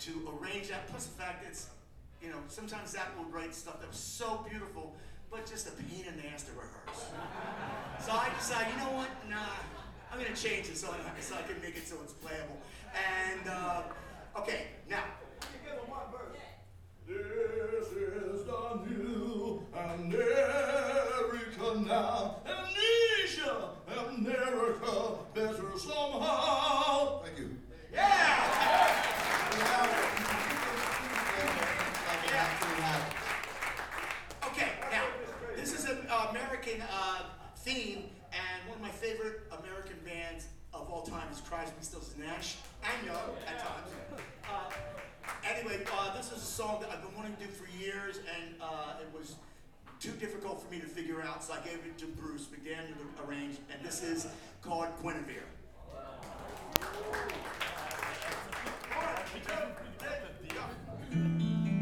to arrange that. Plus the fact that it's, sometimes Zach will write stuff that was so beautiful, but just a pain in the ass to rehearse. So I decided, you know what? Nah, I'm gonna change it so I can make it so it's playable. And okay, now. This is the new America now. Amnesia, America, better somehow. Thank you. Yeah! Okay, now, this is an American theme, and one of my favorite American bands of all time is Crosby, Stills, Nash, and Young at times. Anyway, this is a song that I've been wanting to do for years, and it was too difficult for me to figure out, so I gave it to Bruce McDaniel to arrange, and this is called Guinevere.